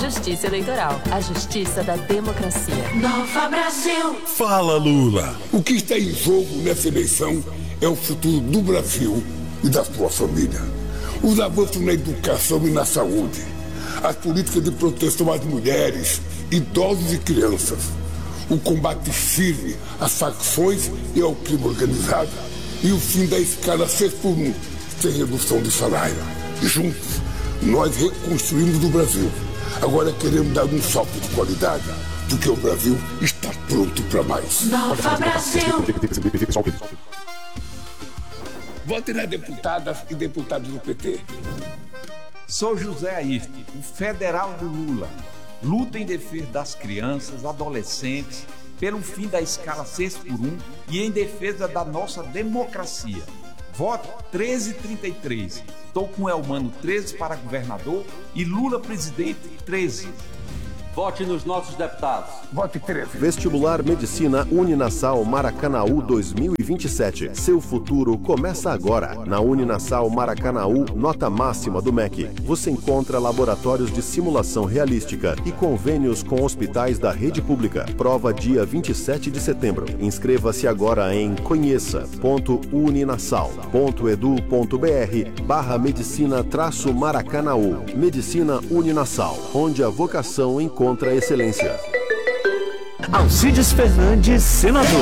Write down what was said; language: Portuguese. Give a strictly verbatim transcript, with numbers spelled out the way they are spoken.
Justiça Eleitoral, a justiça da democracia. Nova Brasil. Fala, Lula. O que está em jogo nessa eleição é o futuro do Brasil e da sua família. Os avanços na educação e na saúde, as políticas de proteção às mulheres, idosos e crianças, o combate firme às facções e ao crime organizado e o fim da escala seis por um, sem redução de salário. Juntos, nós reconstruímos o Brasil. Agora queremos dar um salto de qualidade, porque o Brasil está pronto para mais. Nova Brasil. Vote nas deputadas e deputados do P T. Sou José Ayrton, o federal do Lula. Luta em defesa das crianças, adolescentes, pelo fim da escala seis por um e em defesa da nossa democracia. Voto treze trinta e três. Estou com Elmano treze para governador e Lula presidente treze. Vote nos nossos deputados. Vote treze. Vestibular Medicina Uninasal Maracanaú dois mil e vinte e sete. Seu futuro começa agora. Na Uninasal Maracanaú, nota máxima do M E C. Você encontra laboratórios de simulação realística e convênios com hospitais da rede pública. Prova dia vinte e sete de setembro. Inscreva-se agora em conheça ponto uninasal ponto edu ponto br barra medicina traço Maracanaú. Medicina Uninasal, onde a vocação encontra contra a excelência. Alcides Fernandes, senador.